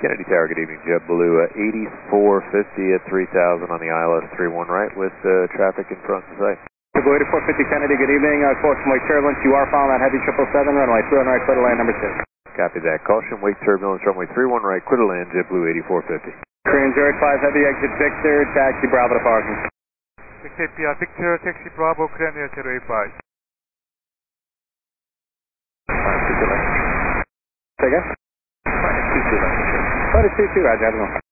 Kennedy Tower, good evening. JetBlue 8450 at 3000 on the ILS 31 right with traffic in front of sight. JetBlue 8450 Kennedy, good evening. Caution wake turbulence. You are following that heavy 777, runway 31 right, clear to land number 2. Copy that. Caution wake turbulence, runway 31 right, clear to land, JetBlue 8450. Korean 085 Heavy, exit Victor, taxi Bravo to parking. Victor, taxi Bravo, Korean 085. Say again? Flight 22 left. Flight 22, Roger, have a go.